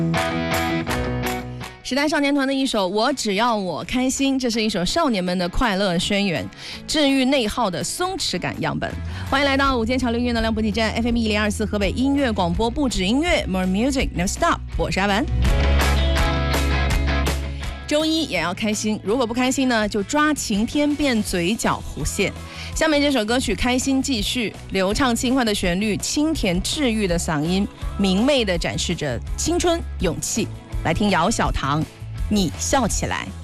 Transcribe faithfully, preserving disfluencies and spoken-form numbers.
时代少年团的一首《我只要我开心》，这是一首少年们的快乐宣言，治愈内耗的松弛感样本。欢迎来到午间潮流音乐能量补给站 F M 一零二四河北音乐广播，不止音乐 More Music Never Stop， 我是阿文。周一也要开心，如果不开心呢，就抓晴天变嘴角弧线。下面这首歌曲《开心继续》，流畅轻快的旋律，清甜治愈的嗓音，明媚地展示着青春勇气。来听姚小棠，你笑起来。